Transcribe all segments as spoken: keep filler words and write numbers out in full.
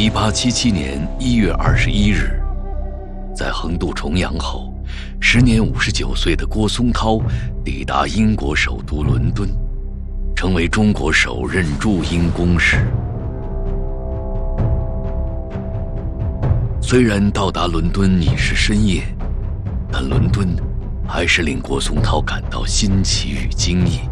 一八七七年一月二十一日，在横渡重洋后，时年五十九岁的郭松涛抵达英国首都伦敦，成为中国首任驻英公使。虽然到达伦敦已是深夜，但伦敦还是令郭松涛感到新奇与惊异。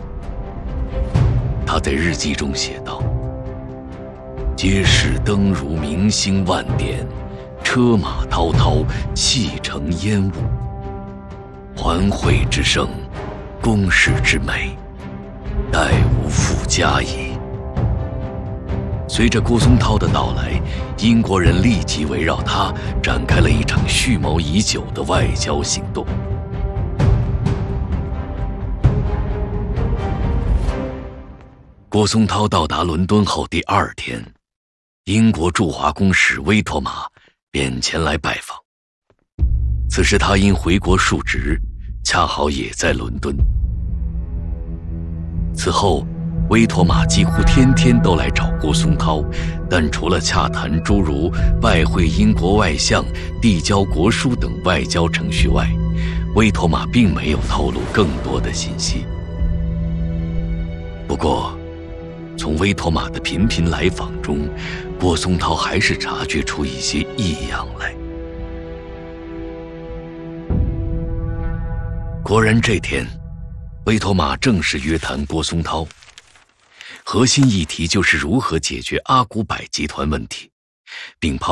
他在日记中写道：街市灯如明星万点，车马滔滔，气成烟雾。环会之盛，宫室之美，待无复加矣。随着郭松涛的到来，英国人立即围绕他展开了一场蓄谋已久的外交行动。郭松涛到达伦敦后第二天，英国驻华公使威妥玛便前来拜访。此时他因回国述职，恰好也在伦敦。此后威妥玛几乎天天都来找郭松涛，但除了洽谈诸如拜会英国外相、递交国书等外交程序外，威妥玛并没有透露更多的信息。不过从威妥玛的频频来访中，郭松涛还是察觉出一些异样来。果然这天，威妥玛正式约谈郭松涛，核心议题就是如何解决阿古柏集团问题，并抛